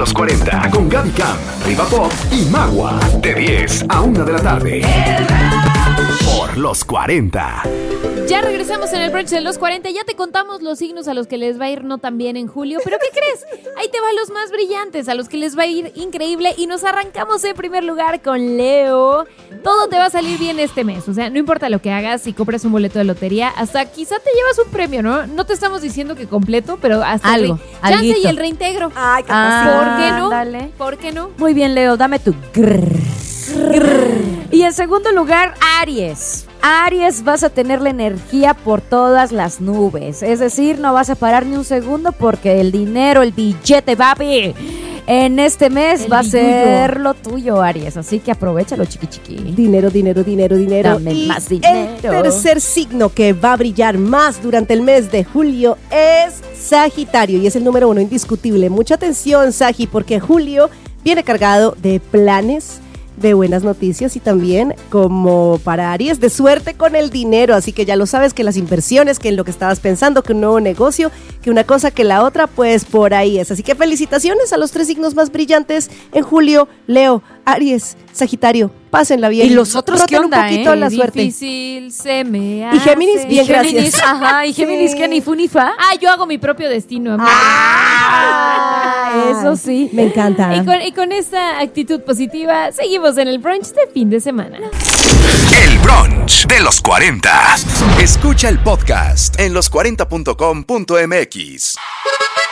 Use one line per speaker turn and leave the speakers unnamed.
los 40 con Gaby Cam, Riva Pop y Magua. De 10 a 1 de la tarde. Por los 40.
Ya regresamos en el brunch de los 40. Ya te contamos los signos a los que les va a ir no tan bien en julio. ¿Pero qué crees? Ahí te van los más brillantes, a los que les va a ir increíble. Y nos arrancamos en primer lugar con Leo. Todo te va a salir bien este mes. O sea, no importa lo que hagas, si compras un boleto de lotería, hasta quizá te llevas un premio, ¿no? No te estamos diciendo que completo, pero hasta
algo.
Chance y el reintegro.
Ay, qué
¿Por qué no?
Dale.
¿Por qué no?
Muy bien, Leo, dame tu Y en segundo lugar, Aries. Aries, vas a tener la energía por todas las nubes. Es decir, no vas a parar ni un segundo porque el dinero, el billete, papi, en este mes va a ser lo tuyo, Aries. Así que aprovechalo, chiqui.
Dinero.
Dame
Y
más dinero.
el tercer signo que va a brillar más durante el mes de julio es Sagitario y es el número 1 indiscutible. Mucha atención, Sagi, porque julio viene cargado de planes, de buenas noticias y también, como para Aries, de suerte con el dinero. Así que ya lo sabes, que las inversiones, que en lo que estabas pensando, que un nuevo negocio, que una cosa, que la otra, pues por ahí es. Así que felicitaciones a los 3 signos más brillantes en julio: Leo, Aries, Sagitario. Pásenla bien.
¿Y los otros qué onda,
un poquito la suerte.
Difícil se me hace.
Y Géminis, bien,
Géminis,
gracias.
ajá, y Géminis,
Sí.
que ni fu ni fa.
Yo hago mi propio destino, amigo.
Eso sí.
Me encanta.
Y con esta actitud positiva, seguimos en el brunch de fin de semana.
El brunch de los 40. Escucha el podcast en los40.com.mx.